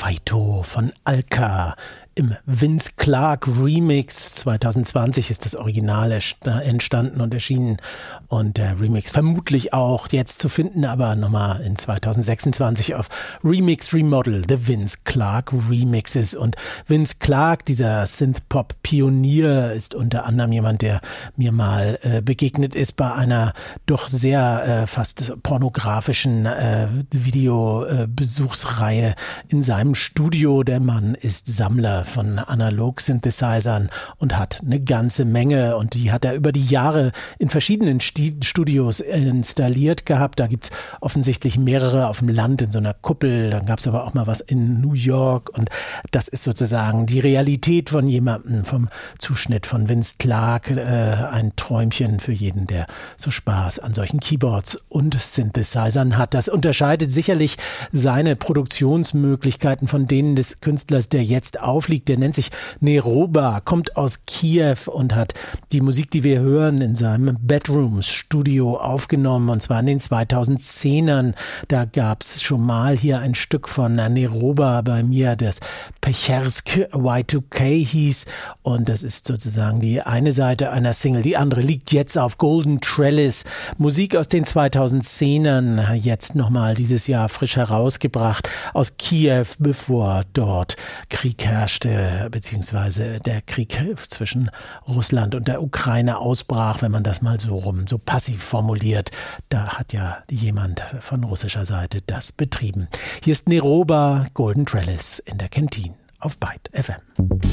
Fighto von Alka im Vince Clarke Remix. 2020 ist das Original entstanden und erschienen und der Remix vermutlich auch jetzt zu finden, aber nochmal in 2026 auf Remix Remodel, The Vince Clarke Remixes. Und Vince Clarke, dieser Synthpop-Pionier, ist unter anderem jemand, der mir mal begegnet ist bei einer doch sehr fast pornografischen Videobesuchsreihe in seinem Studio. Der Mann ist Sammler von Analog-Synthesizern und hat eine ganze Menge, und die hat er über die Jahre in verschiedenen Studios installiert gehabt. Da gibt es offensichtlich mehrere auf dem Land in so einer Kuppel, dann gab es aber auch mal was in New York, und das ist sozusagen die Realität von jemandem, vom Zuschnitt von Vince Clarke, ein Träumchen für jeden, der so Spaß an solchen Keyboards und Synthesizern hat. Das unterscheidet sicherlich seine Produktionsmöglichkeiten von denen des Künstlers, der jetzt aufliegt. Der nennt sich Neroba, kommt aus Kiew und hat die Musik, die wir hören, in seinem Bedrooms-Studio aufgenommen, und zwar in den 2010ern. Da gab es schon mal hier ein Stück von Neroba bei mir, das Pechersk Y2K hieß, und das ist sozusagen die eine Seite einer Single. Die andere liegt jetzt auf Golden Trellis. Musik aus den 2010ern, jetzt nochmal dieses Jahr frisch herausgebracht aus Kiew, bevor dort Krieg herrschte, beziehungsweise der Krieg zwischen Russland und der Ukraine ausbrach, wenn man das mal so passiv formuliert. Da hat ja jemand von russischer Seite das betrieben. Hier ist Neroba, Golden Trellis in der Kentine auf Byte FM.